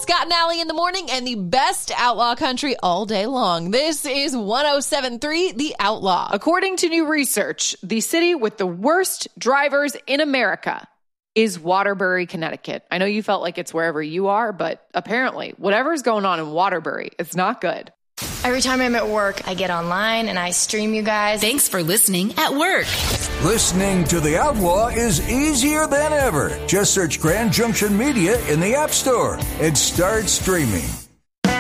Scott and Allie in the morning and the best outlaw country all day long. This is 107.3 The Outlaw. According to new research, the city with the worst drivers in America is Waterbury, Connecticut. I know you felt like it's wherever you are, but apparently whatever's going on in Waterbury, it's not good. Every time I'm at work, I get online and I stream you guys. Thanks for listening at work. Listening to The Outlaw is easier than ever. Just search Grand Junction Media in the App Store and start streaming.